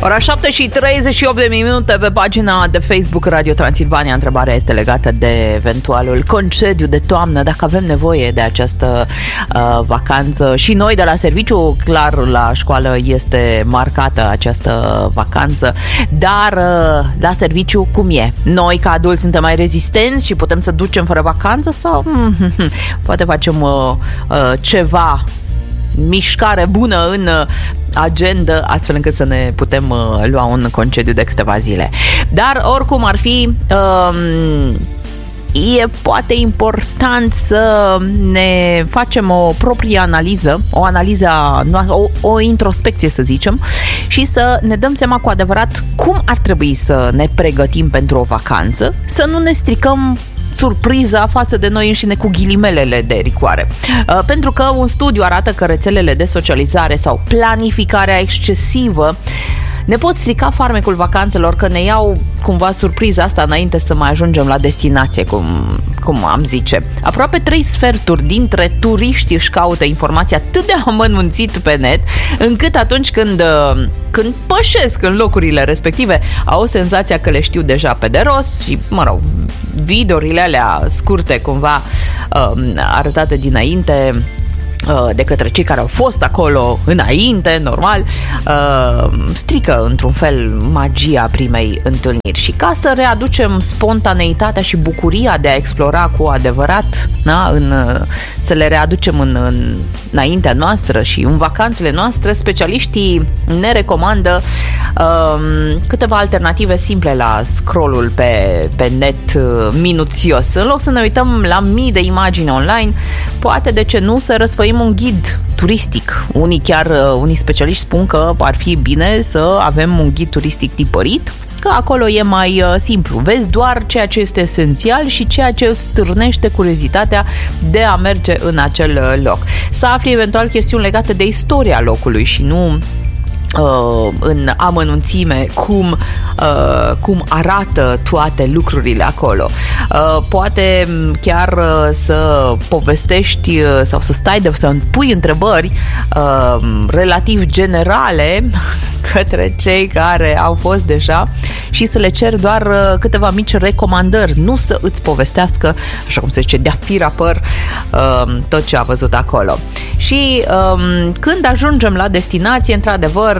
Ora 7:38 pe pagina de Facebook Radio Transilvania. Întrebarea este legată de eventualul concediu de toamnă, dacă avem nevoie de această vacanță. Și noi de la serviciu, clar, la școală este marcată această vacanță, dar la serviciu cum e? Noi ca adulți suntem mai rezistenți și putem să ducem fără vacanță sau poate facem ceva mișcare bună în agenda, astfel încât să ne putem lua un concediu de câteva zile. Dar oricum ar fi, e poate important să ne facem o proprie analiză, o analiză, o introspecție, să zicem, și să ne dăm seama cu adevărat cum ar trebui să ne pregătim pentru o vacanță, să nu ne stricăm surpriza față de noi înșine cu ghilimelele de rigoare. Pentru că un studiu arată că rețelele de socializare sau planificarea excesivă ne pot strica farmecul vacanțelor, că ne iau cumva surpriza asta înainte să mai ajungem la destinație, cum am zice. Aproape 3/4 dintre turiști își caută informații atât de amănunțit pe net, încât atunci când pășesc în locurile respective, au senzația că le știu deja pe de rost și, mă rog, videourile alea scurte, cumva arătate dinainte de către cei care au fost acolo înainte, normal, strică într-un fel magia primei întâlniri. Și ca să readucem spontaneitatea și bucuria de a explora cu adevărat, da, să le readucem înaintea noastră și în vacanțele noastre, specialiștii ne recomandă câteva alternative simple la scrollul pe net minuțios. În loc să ne uităm la mii de imagini online, poate, de ce nu, să răsfăim un ghid turistic. Unii specialiști spun că ar fi bine să avem un ghid turistic tipărit, că acolo e mai simplu. Vezi doar ceea ce este esențial și ceea ce îți stârnește curiozitatea de a merge în acel loc. Să afli eventual chestiuni legate de istoria locului și nu în amănunțime cum arată toate lucrurile acolo. Poate chiar să povestești sau să îmi pui întrebări relativ generale către cei care au fost deja și să le cer doar câteva mici recomandări, nu să îți povestească, așa cum se zice, de-a fi rapăr tot ce a văzut acolo. Și când ajungem la destinație, într-adevăr,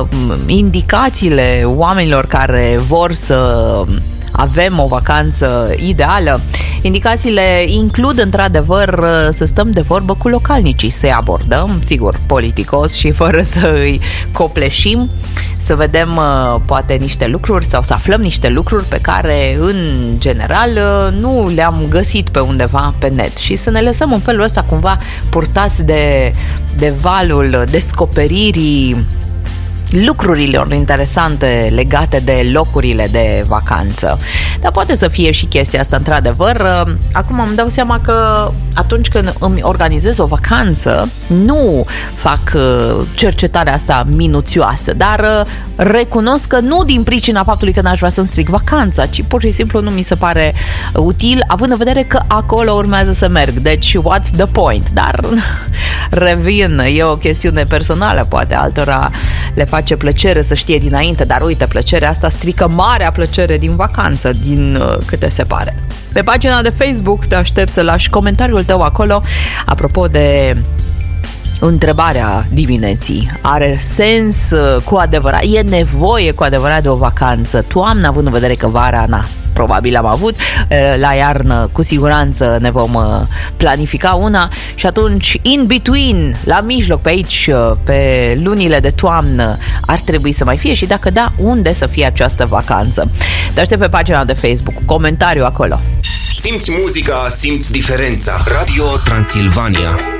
indicațiile oamenilor care vor să avem o vacanță ideală, indicațiile includ, într-adevăr, să stăm de vorbă cu localnicii, să-i abordăm, sigur, politicos și fără să îi copleșim, să vedem poate niște lucruri sau să aflăm niște lucruri pe care, în general, nu le-am găsit pe undeva pe net și să ne lăsăm în felul ăsta cumva purtați de valul descoperirii lucrurilor interesante legate de locurile de vacanță. Dar poate să fie și chestia asta, într-adevăr. Acum îmi dau seama că atunci când îmi organizez o vacanță, nu fac cercetarea asta minuțioasă, dar recunosc că nu din pricina faptului că n-aș vrea să-mi stric vacanța, ci pur și simplu nu mi se pare util, având în vedere că acolo urmează să merg. Deci, what's the point? Dar revin, e o chestiune personală, poate altora le face plăcere să știe dinainte, dar uite, plăcerea asta strică marea plăcere din vacanță, din câte se pare. Pe pagina de Facebook te aștept să lași comentariul tău acolo apropo de întrebarea dimineții. Are sens cu adevărat? E nevoie cu adevărat de o vacanță toamnă, având în vedere că vara, probabil am avut, la iarnă cu siguranță ne vom planifica una și atunci in between, la mijloc, pe aici, pe lunile de toamnă, ar trebui să mai fie și dacă da, unde să fie această vacanță? Te aștept pe pagina de Facebook, comentariu acolo. Simți muzica, simți diferența. Radio Transilvania.